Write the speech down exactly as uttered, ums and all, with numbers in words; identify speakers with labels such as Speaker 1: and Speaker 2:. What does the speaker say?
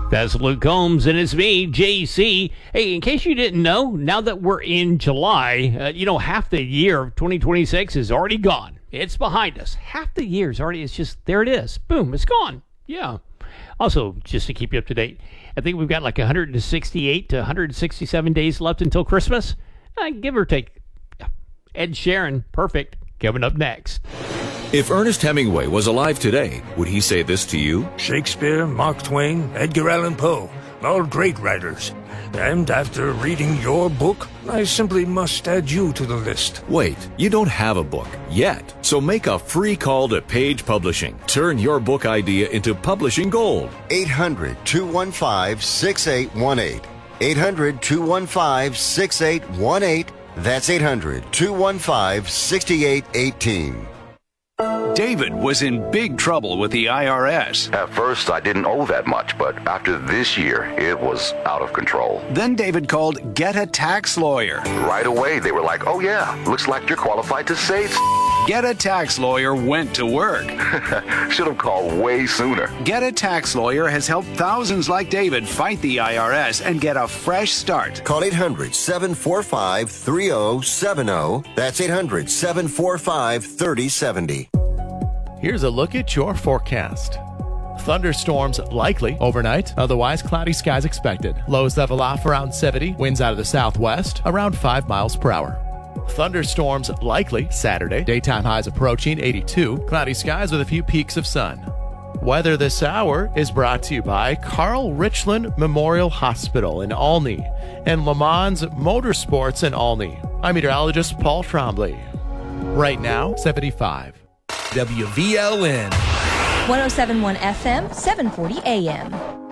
Speaker 1: That's Luke Combs, and it's me, J C. Hey, in case you didn't know, now that we're in July, uh, you know, half the year of twenty twenty-six is already gone. It's behind us. Half the year is already, it's just, there it is. Boom, it's gone. Yeah. Also, just to keep you up to date, I think we've got like one hundred sixty-eight to one hundred sixty-seven days left until Christmas. Uh, give or take. Ed Sheeran, perfect, coming up next.
Speaker 2: If Ernest Hemingway was alive today, would he say this to you?
Speaker 3: Shakespeare, Mark Twain, Edgar Allan Poe, all great writers. And after reading your book, I simply must add you to the list.
Speaker 2: Wait, you don't have a book yet. So make a free call to Page Publishing. Turn your book idea into publishing gold.
Speaker 4: eight hundred, two one five, six eight one eight. eight hundred, two one five, six eight one eight. That's eight hundred, two one five, six eight one eight.
Speaker 5: David was in big trouble with the I R S.
Speaker 6: At first, I didn't owe that much, but after this year, it was out of control.
Speaker 5: Then David called Get a Tax Lawyer.
Speaker 6: Right away, they were like, oh yeah, looks like you're qualified to save.
Speaker 5: Get a Tax Lawyer went to work.
Speaker 6: Should have called way sooner.
Speaker 5: Get a Tax Lawyer has helped thousands like David fight the I R S and get a fresh start.
Speaker 4: Call eight hundred, seven four five, three oh seven oh. That's eight hundred, seven four five, three oh seven oh.
Speaker 7: Here's a look at your forecast. Thunderstorms likely overnight, otherwise cloudy skies expected. Lows level off around seventy, winds out of the southwest around five miles per hour. Thunderstorms likely Saturday, daytime highs approaching eighty-two, cloudy skies with a few peaks of sun. Weather this hour is brought to you by Carl Richland Memorial Hospital in Olney and Le Mans Motorsports in Olney. I'm meteorologist Paul Trombley. Right now, seventy-five. W V L N
Speaker 8: one oh seven point one F M, seven forty A M.